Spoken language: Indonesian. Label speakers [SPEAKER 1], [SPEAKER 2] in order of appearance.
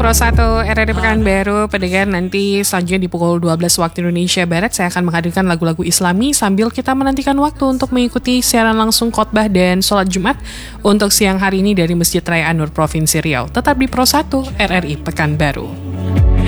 [SPEAKER 1] Pro 1 RRI Pekanbaru, pendengar, nanti selanjutnya di pukul 12 waktu Indonesia Barat saya akan menghadirkan lagu-lagu Islami sambil kita menantikan waktu untuk mengikuti siaran langsung khotbah dan sholat Jumat untuk siang hari ini dari Masjid Raya An-Nur Provinsi Riau. Tetap di Pro 1 RRI Pekanbaru.